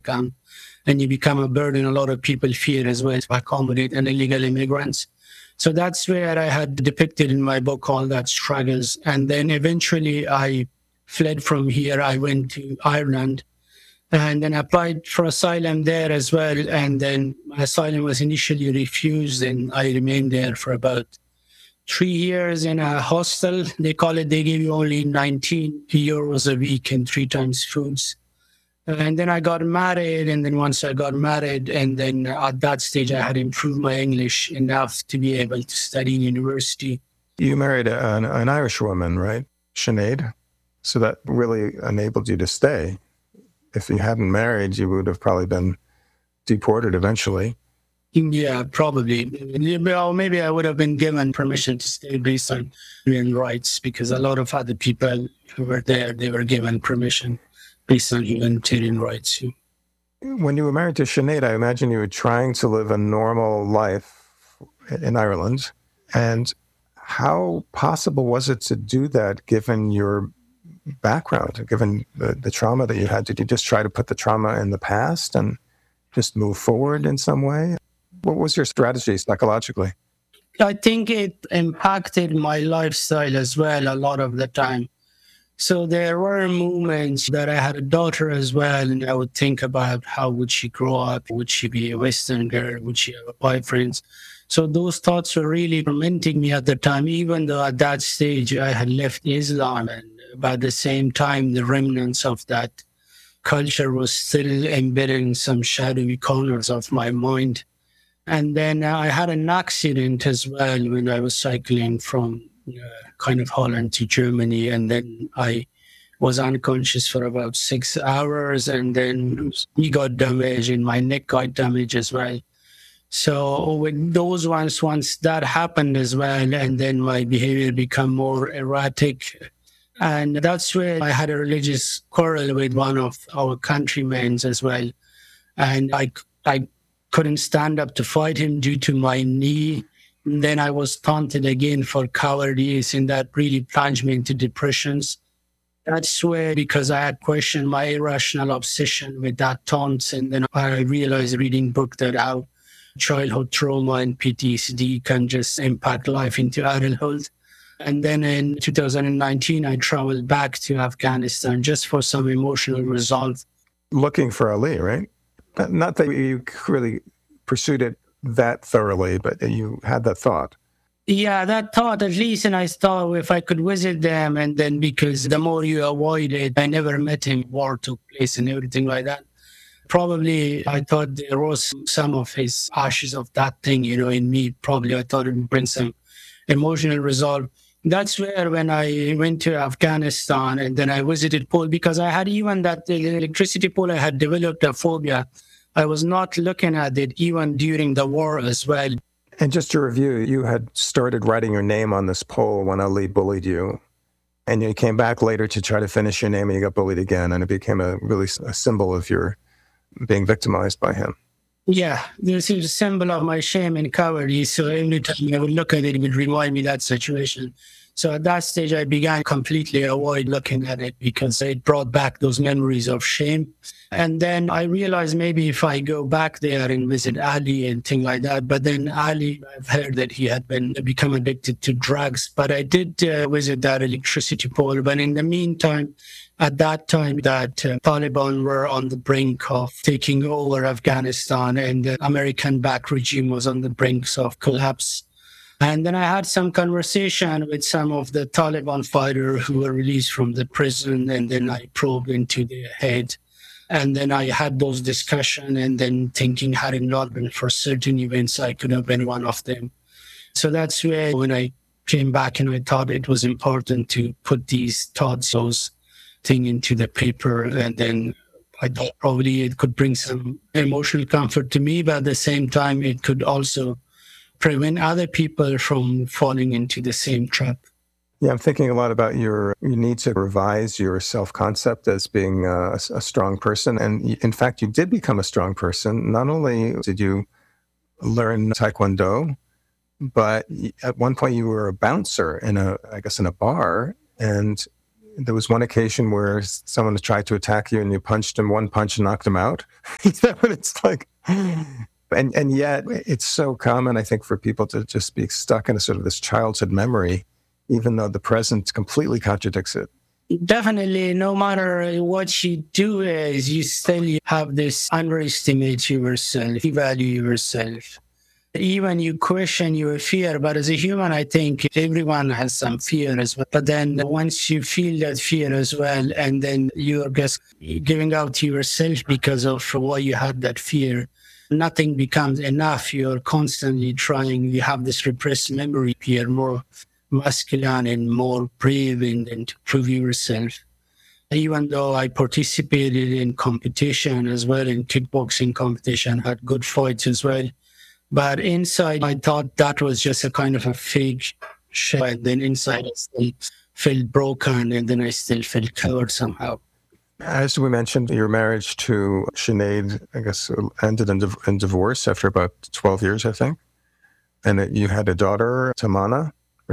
come, and you become a burden. A lot of people fear as well to accommodate an illegal immigrants. So that's where I had depicted in my book all that struggles. And then eventually I fled from here. I went to Ireland and then applied for asylum there as well. And then my asylum was initially refused, and I remained there for about 3 years in a hostel. They call it, they give you only 19 euros a week and 3 times foods. And then I got married. And then once I got married, and then at that stage, I had improved my English enough to be able to study in university. You married an Irish woman, right? Sinead? So that really enabled you to stay. If you hadn't married, you would have probably been deported eventually. Yeah, probably. Or maybe I would have been given permission to stay based on human rights, because a lot of other people who were there, they were given permission based on humanitarian rights. When you were married to Sinead, I imagine you were trying to live a normal life in Ireland. And how possible was it to do that given your background, given the trauma that you had? Did you just try to put the trauma in the past and just move forward in some way? What was your strategy psychologically? I think it impacted my lifestyle as well a lot of the time. So there were moments that I had a daughter as well, and I would think about how would she grow up? Would she be a Western girl? Would she have a boyfriend? So those thoughts were really tormenting me at the time, even though at that stage I had left Islam, and about the same time, the remnants of that culture was still embedded in some shadowy corners of my mind. And then I had an accident as well when I was cycling from kind of Holland to Germany. And then I was unconscious for about 6 hours. And then he got damaged and my neck got damaged as well. So with those ones, once that happened as well, and then my behavior became more erratic. And that's where I had a religious quarrel with one of our countrymen as well. And I couldn't stand up to fight him due to my knee. And then I was taunted again for cowardice, and that really plunged me into depressions. That's where, because I had questioned my irrational obsession with that taunt, and then I realized reading book that how childhood trauma and PTSD can just impact life into adulthood. And then in 2019, I traveled back to Afghanistan just for some emotional resolve. Looking for Ali, right? Not that you really pursued it that thoroughly, but you had that thought. Yeah, that thought at least, and I thought if I could visit them, and then because the more you avoid it, I never met him, war took place and everything like that. Probably I thought there was some of his ashes of that thing, in me. Probably I thought it would bring some emotional resolve. That's where when I went to Afghanistan and then I visited Pole, because I had even that electricity pole, I had developed a phobia. I was not looking at it even during the war as well. And just to review, you had started writing your name on this pole when Ali bullied you. And you came back later to try to finish your name and you got bullied again. And it became a symbol of your being victimized by him. Yeah, this is a symbol of my shame and cowardice. So every time I would look at it, it would remind me that situation. So at that stage, I began completely avoid looking at it because it brought back those memories of shame. And then I realized maybe if I go back there and visit Ali and things like that. But then Ali, I've heard that he had become addicted to drugs. But I did visit that electricity pole. But in the meantime, at that time, that Taliban were on the brink of taking over Afghanistan, and the American-backed regime was on the brink of collapse. And then I had some conversation with some of the Taliban fighters who were released from the prison, and then I probed into their head. And then I had those discussions, and then thinking, had it not been for certain events, I could have been one of them. So that's where when I came back and I thought it was important to put these thoughts, those thing into the paper, and then I thought probably it could bring some emotional comfort to me, but at the same time it could also prevent other people from falling into the same trap. Yeah, I'm thinking a lot about you need to revise your self-concept as being a strong person. And in fact, you did become a strong person. Not only did you learn Taekwondo, but at one point you were a bouncer in a bar, and there was one occasion where someone tried to attack you and you punched him one punch and knocked him out. Is that what it's like? And yet it's so common, I think, for people to just be stuck in a sort of this childhood memory, even though the present completely contradicts it. Definitely, no matter what you do, is you still have this underestimate yourself, you value yourself. Even you question your fear, but as a human, I think everyone has some fear as well. But then once you feel that fear as well, and then you're just giving out to yourself because of why you had that fear, nothing becomes enough. You're constantly trying, you have this repressed memory, you're more masculine and more brave and to prove yourself. Even though I participated in competition as well, in kickboxing competition, had good fights as well. But inside, I thought that was just a kind of a fake show. And then inside, I still felt broken, and then I still felt covered somehow. As we mentioned, your marriage to Sinead, I guess, ended in divorce after about 12 years, I think. And you had a daughter, Tamana.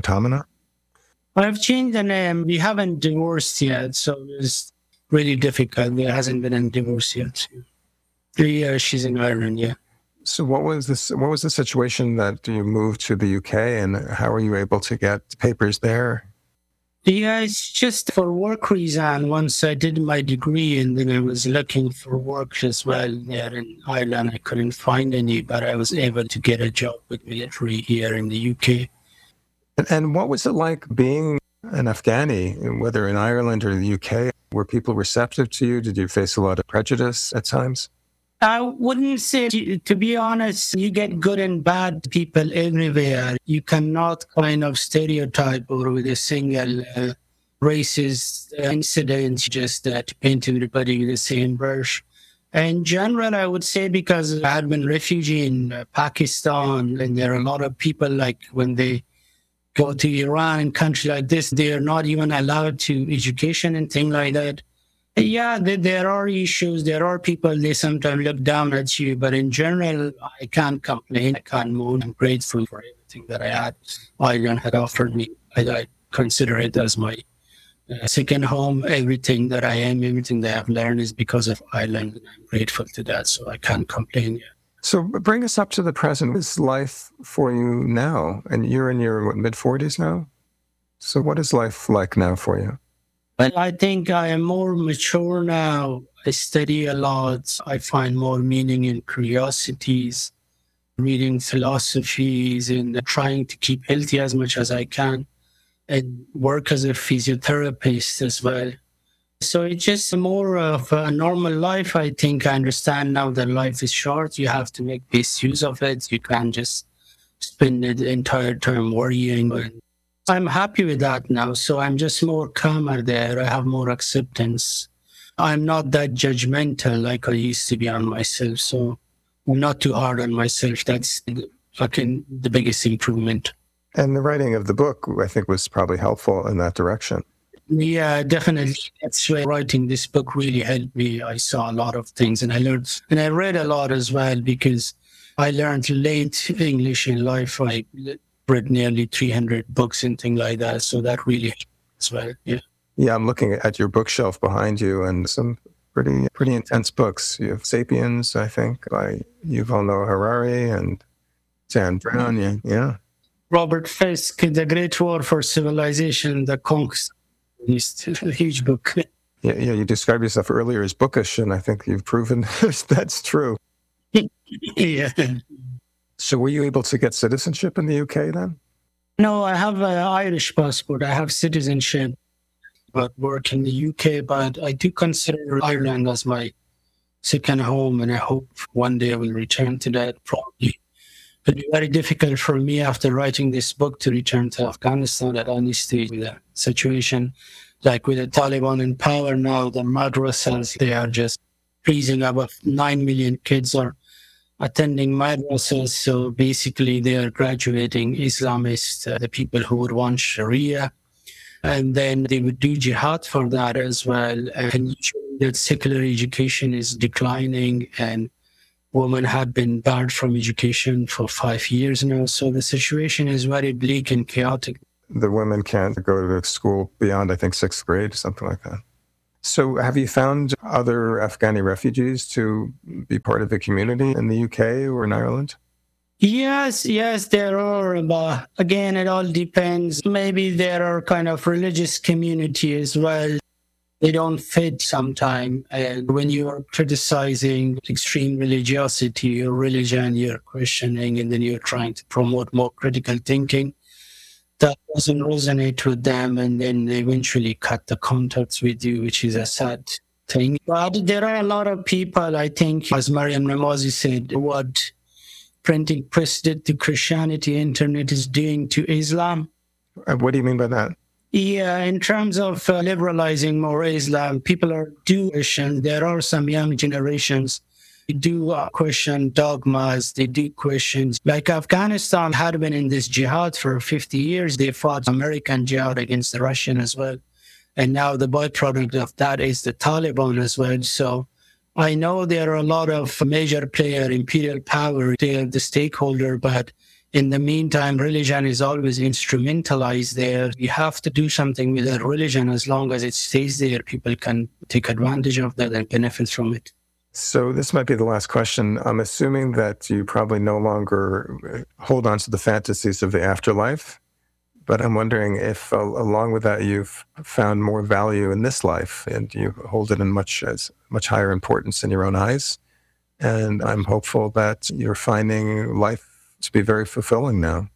I've changed the name. We haven't divorced yet, so it's really difficult. There hasn't been a divorce yet. 3 years she's in Ireland, yeah. So what was the situation that you moved to the UK, and how were you able to get papers there? Yeah, it's just for work reason. Once I did my degree and then I was looking for work as well there in Ireland. I couldn't find any, but I was able to get a job with military here in the UK. And what was it like being an Afghani, whether in Ireland or the UK? Were people receptive to you? Did you face a lot of prejudice at times? I wouldn't say, to be honest, you get good and bad people everywhere. You cannot kind of stereotype or with a single racist incident just to paint everybody with the same brush. In general, I would say because I had been refugee in Pakistan, and there are a lot of people like when they go to Iran and countries like this, they are not even allowed to education and things like that. Yeah, there are issues. There are people, they sometimes look down at you, but in general, I can't complain. I can't moan. I'm grateful for everything that I had. Ireland had offered me. I consider it as my second home. Everything that I am, everything that I've learned is because of Ireland. And I'm grateful to that, so I can't complain yet. So bring us up to the present. What is life for you now? And you're in your mid-40s now? So what is life like now for you? But I think I am more mature now. I study a lot. I find more meaning in curiosities, reading philosophies, and trying to keep healthy as much as I can, and work as a physiotherapist as well. So it's just more of a normal life. I think I understand now that life is short. You have to make best use of it. You can't just spend the entire time worrying. I'm happy with that now. So I'm just more calmer there. I have more acceptance. I'm not that judgmental like I used to be on myself. So I'm not too hard on myself. That's the biggest improvement. And the writing of the book, I think, was probably helpful in that direction. Yeah, definitely. That's why writing this book really helped me. I saw a lot of things and I learned, and I read a lot as well because I learned late English in life. I read nearly 300 books and things like that. So that really helped as well. Yeah. Yeah, I'm looking at your bookshelf behind you and some pretty intense books. You have Sapiens, I think, by Yuval Noah Harari and Dan Brown. Yeah. Robert Fisk, The Great War for Civilization, The Conquest. It's a huge book. Yeah, you described yourself earlier as bookish, and I think you've proven that's true. Yeah. So were you able to get citizenship in the UK then? No, I have an Irish passport. I have citizenship, but work in the UK. But I do consider Ireland as my second home, and I hope one day I will return to that. Probably it'll be very difficult for me after writing this book to return to Afghanistan at any stage with a situation like with the Taliban in power now. The madrasas, they are just freezing. About 9 million kids are attending madrasas. So basically they are graduating Islamists, the people who would want Sharia. And then they would do jihad for that as well. And that secular education is declining, and women have been barred from education for 5 years now. So the situation is very bleak and chaotic. the women can't go to school beyond, I think, 6th grade, something like that. So have you found other Afghani refugees to be part of the community in the UK or in Ireland? Yes, there are. But again, it all depends. Maybe there are kind of religious community as well. They don't fit sometimes. And when you are criticizing extreme religiosity or religion, you're questioning, and then you're trying to promote more critical thinking. That doesn't resonate with them, and then they eventually cut the contacts with you, which is a sad thing. But there are a lot of people, I think, as Maryam Namazi said, what printing press did to Christianity, internet is doing to Islam. What do you mean by that? Yeah, in terms of liberalizing more Islam, people are do question. There are some young generations they do question dogmas. They do question, like Afghanistan had been in this jihad for 50 years. They fought American jihad against the Russian as well. And now the byproduct of that is the Taliban as well. So I know there are a lot of major player, imperial power, they are the stakeholder, but in the meantime, religion is always instrumentalized there. You have to do something with that religion. As long as it stays there, people can take advantage of that and benefit from it. So this might be the last question. I'm assuming that you probably no longer hold on to the fantasies of the afterlife, but I'm wondering if along with that, you've found more value in this life and you hold it in much higher importance in your own eyes. And I'm hopeful that you're finding life to be very fulfilling now.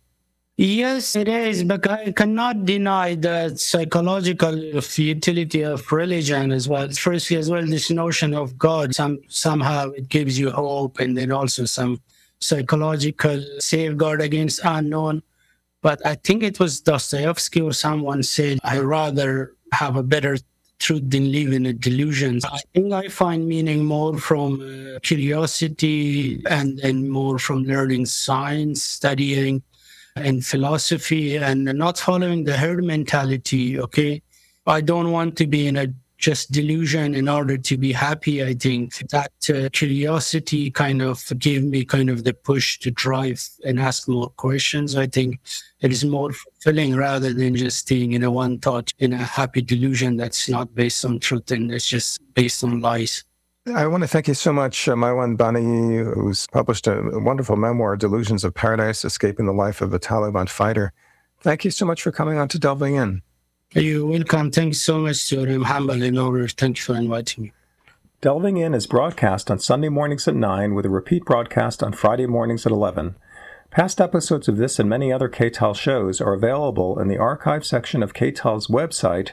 Yes, it is, but I cannot deny the psychological futility of religion as well. Firstly, as well, this notion of God, somehow it gives you hope, and then also some psychological safeguard against unknown. But I think it was Dostoevsky or someone said, I'd rather have a better truth than live in a delusion. I think I find meaning more from curiosity and then more from learning science, studying and philosophy, and not following the herd mentality, okay? I don't want to be in a just delusion in order to be happy. I think that curiosity kind of gave me kind of the push to drive and ask more questions. I think it is more fulfilling rather than just staying in a one thought, in a happy delusion that's not based on truth and it's just based on lies. I want to thank you so much, Maiwan Bani, who's published a wonderful memoir, Delusions of Paradise, Escaping the Life of a Taliban Fighter. Thank you so much for coming on to Delving In. You're welcome. Thanks so much, sir. I'm humbled and honored. Thank you for inviting me. Delving In is broadcast on Sunday mornings at 9 with a repeat broadcast on Friday mornings at 11. Past episodes of this and many other KTAL shows are available in the archive section of KTAL's website,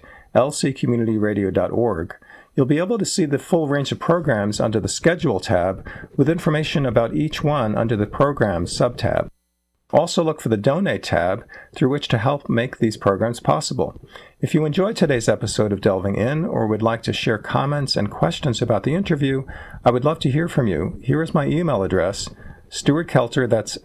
lccommunityradio.org. You'll be able to see the full range of programs under the Schedule tab with information about each one under the Programs subtab. Also look for the Donate tab through which to help make these programs possible. If you enjoyed today's episode of Delving In or would like to share comments and questions about the interview, I would love to hear from you. Here is my email address, Stuart Kelter, that's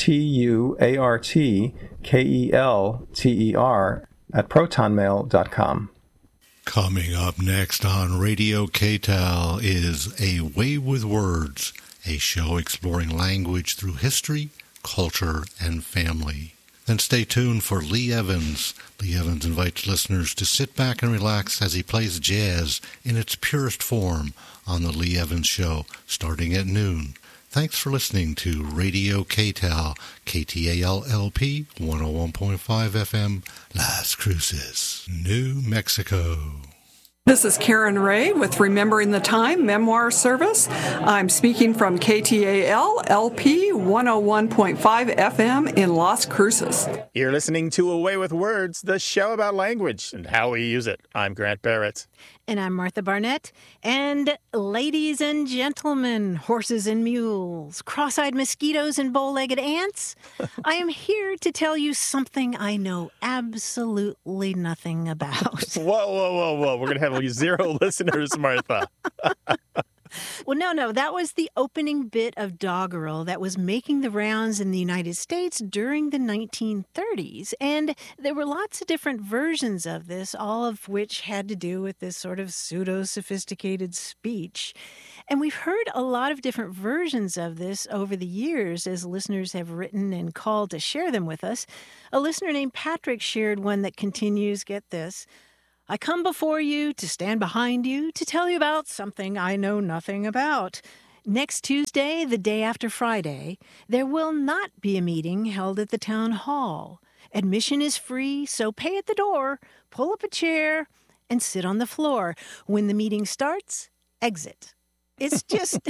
StuartKelter @protonmail.com. Coming up next on Radio KTAL is A Way with Words, a show exploring language through history, culture, and family. Then stay tuned for Lee Evans. Lee Evans invites listeners to sit back and relax as he plays jazz in its purest form on The Lee Evans Show, starting at noon. Thanks for listening to Radio KTAL, KTAL-LP 101.5 FM, Las Cruces, New Mexico. This is Karen Ray with Remembering the Time Memoir Service. I'm speaking from KTAL LP 101.5 FM in Las Cruces. You're listening to A Way with Words, the show about language and how we use it. I'm Grant Barrett. And I'm Martha Barnett. And ladies and gentlemen, horses and mules, cross-eyed mosquitoes and bow-legged ants, I am here to tell you something I know absolutely nothing about. Whoa. We're going to have 0 listeners, Martha. Well, no, that was the opening bit of doggerel that was making the rounds in the United States during the 1930s. And there were lots of different versions of this, all of which had to do with this sort of pseudo-sophisticated speech. And we've heard a lot of different versions of this over the years as listeners have written and called to share them with us. A listener named Patrick shared one that continues, get this, I come before you to stand behind you to tell you about something I know nothing about. Next Tuesday, the day after Friday, there will not be a meeting held at the town hall. Admission is free, so pay at the door, pull up a chair, and sit on the floor. When the meeting starts, exit. It's just,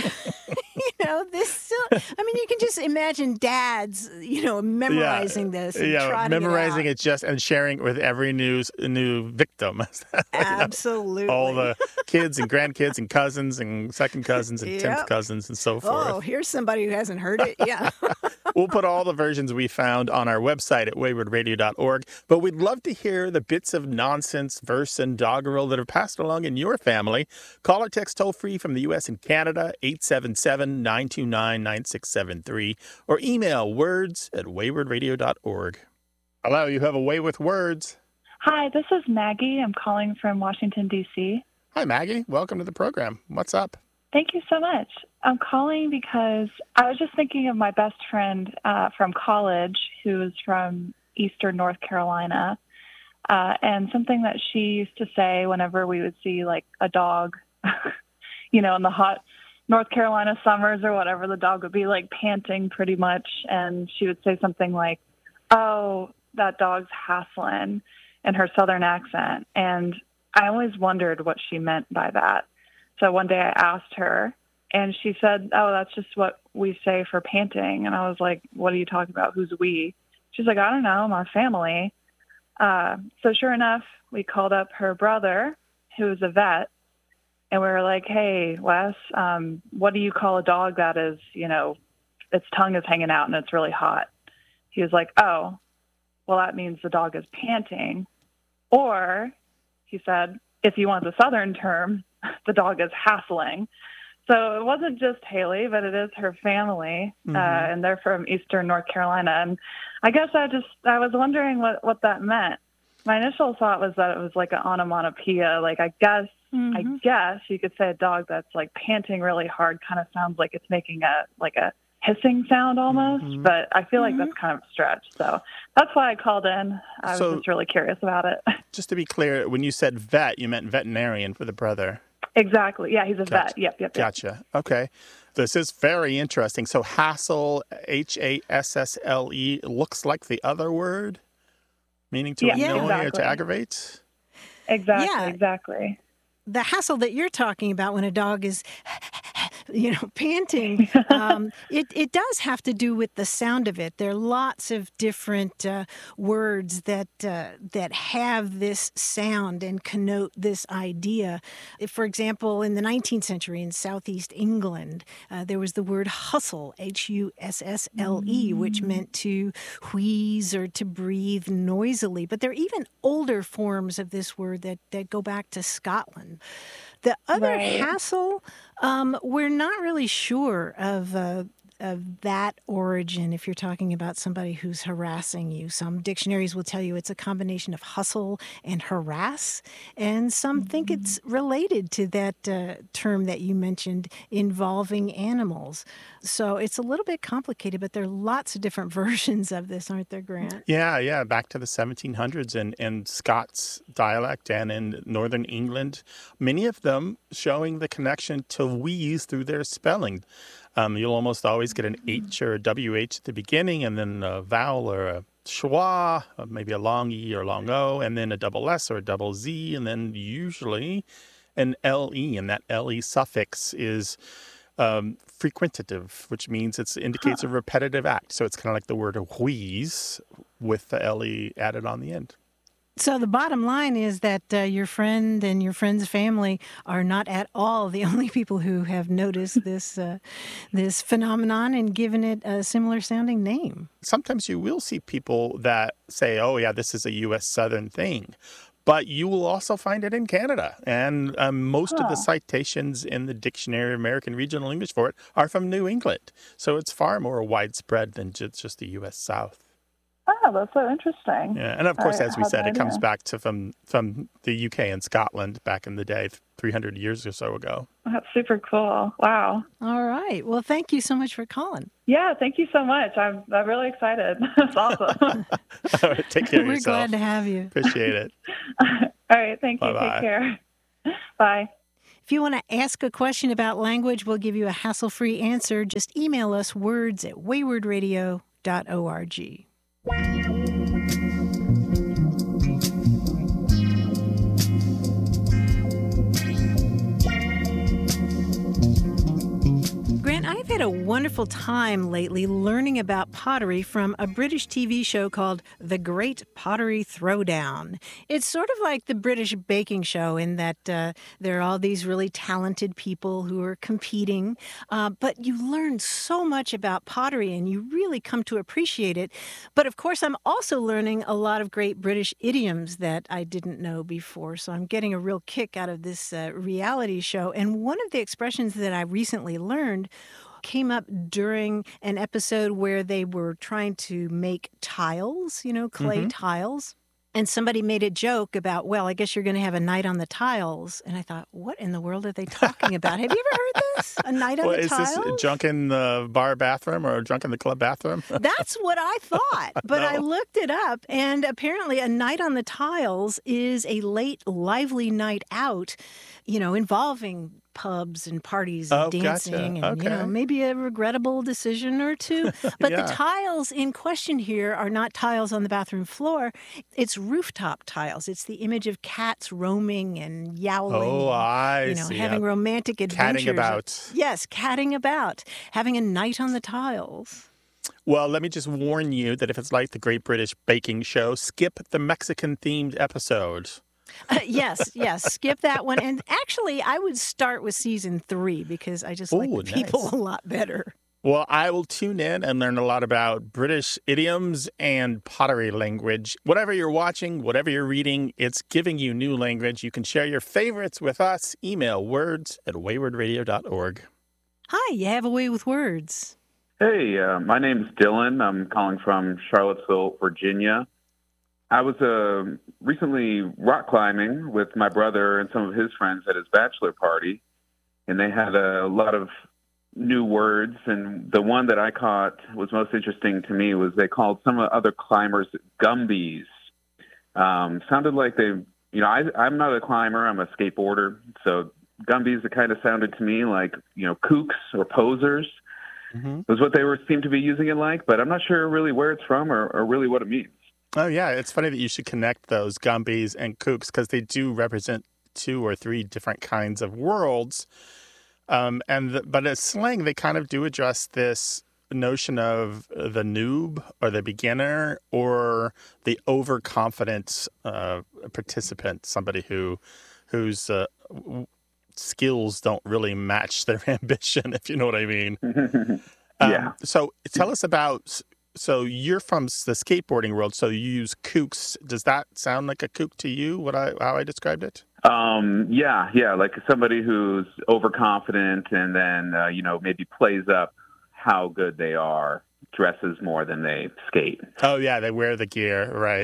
you can just imagine dads, memorizing this and trotting memorizing it it and sharing it with every new victim. Absolutely. All the kids and grandkids and cousins and second cousins and 10th cousins and so forth. Oh, here's somebody who hasn't heard it. Yeah. We'll put all the versions we found on our website at waywardradio.org, but we'd love to hear the bits of nonsense, verse, and doggerel that are passed along in your family. Call or text toll-free from the U.S. and Canada, 877-929-9673, or email words@waywardradio.org. Hello, you have a way with words. Hi, this is Maggie. I'm calling from Washington, D.C. Hi, Maggie. Welcome to the program. What's up? Thank you so much. I'm calling because I was just thinking of my best friend from college who is from Eastern North Carolina, and something that she used to say whenever we would see like a dog, in the hot North Carolina summers or whatever, the dog would be like panting pretty much, and she would say something like, "Oh, that dog's hassling," in her Southern accent, and I always wondered what she meant by that. So one day I asked her, and she said, "Oh, that's just what we say for panting." And I was like, "What are you talking about? Who's we?" She's like, "I don't know, my family." So sure enough, we called up her brother, who is a vet, and we were like, "Hey, Wes, what do you call a dog that is, its tongue is hanging out and it's really hot?" He was like, "Oh, well, that means the dog is panting." Or, he said, if you want the Southern term, the dog is hassling. So it wasn't just Haley, but it is her family, and they're from Eastern North Carolina. And I guess I was wondering what that meant. My initial thought was that it was like an onomatopoeia. Like, I guess you could say a dog that's like panting really hard kind of sounds like it's making a hissing sound almost, but I feel like that's kind of a stretch. So that's why I called in. I was just really curious about it. Just to be clear, when you said vet, you meant veterinarian for the brother. Exactly. Yeah, he's a vet. Yep. Gotcha. Okay. This is very interesting. So hassle, Hassle, looks like the other word, meaning to annoy or to aggravate? Exactly. The hassle that you're talking about when a dog is panting, it does have to do with the sound of it. There are lots of different words that have this sound and connote this idea. For example, in the 19th century in Southeast England, there was the word hustle, Hussle, which meant to wheeze or to breathe noisily. But there are even older forms of this word that go back to Scotland. The other hassle, we're not really sure of that origin if you're talking about somebody who's harassing you. Some dictionaries will tell you it's a combination of hustle and harass, and some think it's related to that term that you mentioned involving animals. So it's a little bit complicated, but there are lots of different versions of this, aren't there, Grant? Yeah, back to the 1700s in Scots dialect and in Northern England, many of them showing the connection to wheeze through their spelling. You'll almost always get an H or a WH at the beginning, and then a vowel or a schwa, maybe a long E or long O, and then a double S or a double Z, and then usually an LE, and that LE suffix is frequentative, which means it indicates a repetitive act. So it's kind of like the word wheeze with the LE added on the end. So the bottom line is that your friend and your friend's family are not at all the only people who have noticed this phenomenon and given it a similar sounding name. Sometimes you will see people that say, "Oh yeah, this is a U.S. Southern thing," But you will also find it in Canada. And most of the citations in the Dictionary of American Regional English for it are from New England. So it's far more widespread than just the U.S. South. Oh, that's so interesting. Yeah, and of course, as we said, it comes idea. back to from the UK and Scotland back in the day, 300 years or so ago. That's super cool. Wow. All right. Well, thank you so much for calling. Yeah, thank you so much. I'm really excited. That's awesome. All right, take care of We're yourself. glad to have you. Appreciate it. All right, thank you. Bye-bye. Take care. Bye. If you want to ask a question about language, we'll give you a hassle-free answer. Just email us words@waywardradio.org. Grant, I've had a wonderful time lately learning about pottery from a British TV show called The Great Pottery Throwdown. It's sort of like the British baking show in that there are all these really talented people who are competing, but you learn so much about pottery and you really come to appreciate it. But of course, I'm also learning a lot of great British idioms that I didn't know before, so I'm getting a real kick out of this reality show. And one of the expressions that I recently learned came up during an episode where they were trying to make tiles, clay tiles. And somebody made a joke about, well, I guess you're going to have a night on the tiles. And I thought, what in the world are they talking about? Have you ever heard this? A night on the tiles? Is this drunk in the bar bathroom or drunk in the club bathroom? That's what I thought. But I looked it up, and apparently a night on the tiles is a late, lively night out, involving pubs and parties and dancing and, maybe a regrettable decision or two. But the tiles in question here are not tiles on the bathroom floor. It's rooftop tiles. It's the image of cats roaming and yowling. Oh, I see. Having romantic adventures. Catting about. Yes, catting about. Having a night on the tiles. Well, let me just warn you that if it's like the Great British Baking Show, skip the Mexican-themed episode. Yes, skip that one. And actually, I would start with season 3 because I just like the people a lot better. Well, I will tune in and learn a lot about British idioms and pottery language. Whatever you're watching, whatever you're reading, it's giving you new language. You can share your favorites with us. Email words@waywardradio.org. Hi, you have a way with words. Hey, my name's Dylan. I'm calling from Charlottesville, Virginia. I was recently rock climbing with my brother and some of his friends at his bachelor party, and they had a lot of new words, and the one that I caught was most interesting to me was they called some other climbers Gumbies. Sounded like they, I'm not a climber, I'm a skateboarder, so Gumbies, it kind of sounded to me like, kooks or posers. Was what they seemed to be using it like, but I'm not sure really where it's from or really what it means. Oh, yeah. It's funny that you should connect those Gumbies and kooks because they do represent 2 or 3 different kinds of worlds. But as slang, they kind of do address this notion of the noob or the beginner or the overconfident participant, somebody whose skills don't really match their ambition, if you know what I mean. Yeah. So tell us about... So you're from the skateboarding world, so you use kooks. Does that sound like a kook to you, how I described it? Yeah, like somebody who's overconfident and then, maybe plays up how good they are, dresses more than they skate. Oh, yeah, they wear the gear, right.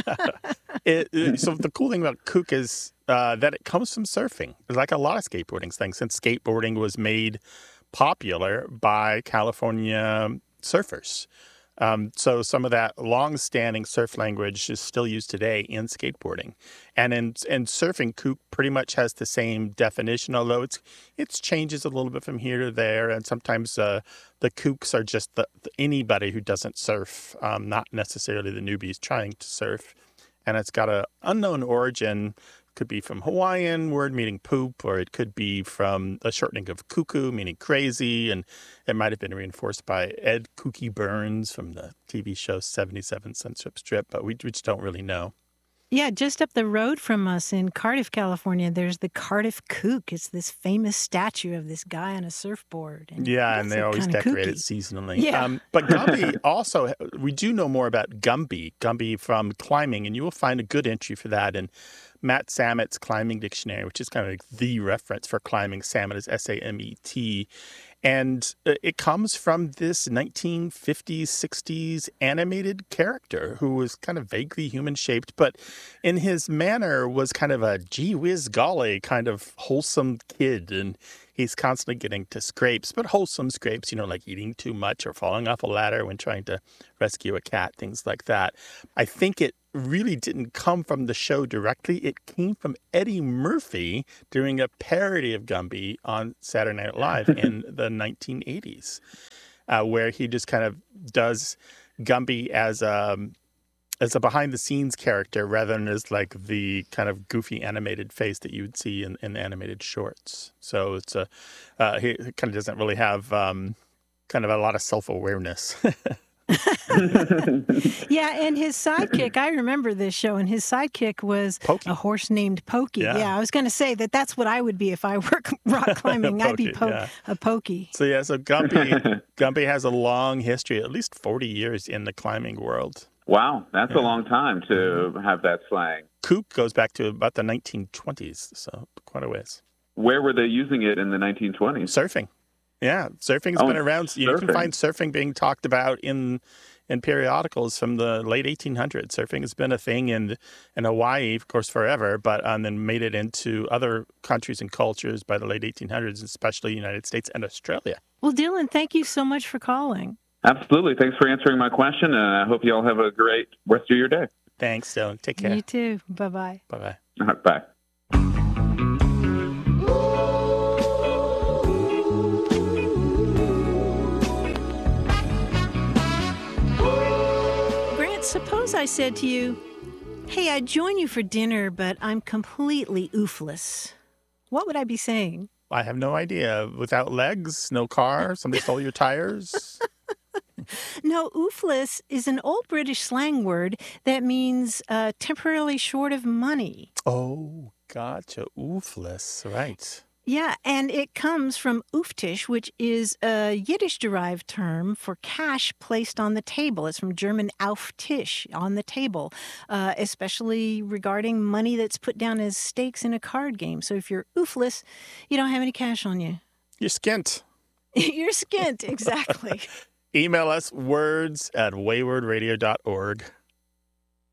So the cool thing about kook is that it comes from surfing. It's like a lot of skateboarding things, since skateboarding was made popular by California surfers. So some of that long-standing surf language is still used today in skateboarding. And in surfing, kook pretty much has the same definition, although it changes a little bit from here to there. And sometimes the kooks are just anybody who doesn't surf, not necessarily the newbies trying to surf. And it's got an unknown origin. Could be from Hawaiian word meaning poop, or it could be from a shortening of cuckoo, meaning crazy, and it might have been reinforced by Ed Kooky Burns from the TV show 77 Sunset Strip, but we just don't really know. Yeah, just up the road from us in Cardiff, California, there's the Cardiff Kook. It's this famous statue of this guy on a surfboard. And Yeah, and they always decorate it seasonally. Yeah. But Gumby also, we do know more about Gumby from climbing, and you will find a good entry for that in Matt Samet's Climbing Dictionary, which is kind of like the reference for climbing. Samet is S-A-M-E-T. And it comes from this 1950s, 60s animated character who was kind of vaguely human-shaped, but in his manner was kind of a gee whiz golly kind of wholesome kid. And he's constantly getting to scrapes, but wholesome scrapes, like eating too much or falling off a ladder when trying to rescue a cat, things like that. I think it really didn't come from the show directly. It came from Eddie Murphy doing a parody of Gumby on Saturday Night Live in the 1980s, where he just kind of does Gumby as a behind-the-scenes character rather than as like the kind of goofy animated face that you would see in the animated shorts. So it's he kind of doesn't really have kind of a lot of self-awareness. Yeah, and his sidekick, I remember this show, and his sidekick was Pokey. A horse named Pokey. Yeah, I was going to say that's what I would be if I were rock climbing. I'd be a Pokey. So Gumby has a long history, at least 40 years in the climbing world. Wow, that's a long time to have that slang. Kook goes back to about the 1920s, so quite a ways. Where were they using it in the 1920s? Surfing. Yeah, surfing's been around. You can find surfing being talked about in periodicals from the late 1800s. Surfing has been a thing in Hawaii, of course, forever, but then made it into other countries and cultures by the late 1800s, especially the United States and Australia. Well, Dylan, thank you so much for calling. Absolutely. Thanks for answering my question, and I hope you all have a great rest of your day. Thanks, Dylan. Take care. You too. Bye-bye. Bye-bye. Bye. Suppose I said to you, hey, I'd join you for dinner, but I'm completely oofless. What would I be saying? I have no idea. Without legs, no car, somebody stole your tires. No, oofless is an old British slang word that means temporarily short of money. Oh, gotcha. Oofless, right. Yeah, and it comes from ooftisch, which is a Yiddish-derived term for cash placed on the table. It's from German auf Tisch, on the table, especially regarding money that's put down as stakes in a card game. So if you're oofless, you don't have any cash on you. You're skint. You're skint, exactly. Email us words@waywardradio.org.